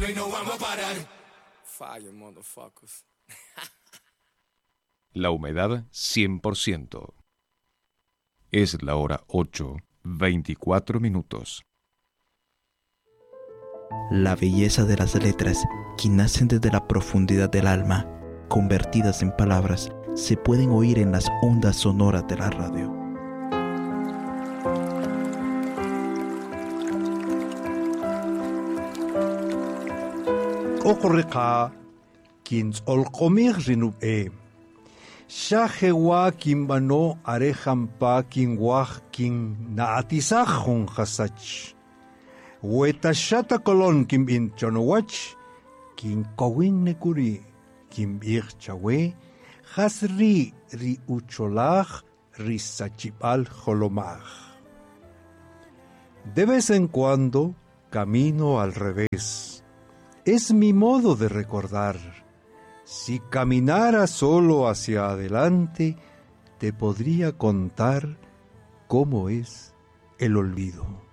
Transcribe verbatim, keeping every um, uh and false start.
pero y no vamos a parar. Fire, motherfuckers. La humedad cien por ciento. Es la hora ocho, veinticuatro minutos. La belleza de las letras, que nacen desde la profundidad del alma, convertidas en palabras, se pueden oír en las ondas sonoras de la radio. Okoreka, kins olkomir rinub e. Shahewa kimbano arejampa kinwah kin naatisahon hasach. Wetashata kolon kim in chonowach, kin kowin nekuri, kim ir chawe, hasri ri ucholach, ri sachipal holomach. De vez en cuando camino al revés. Es mi modo de recordar. Si caminara solo hacia adelante, te podría contar cómo es el olvido.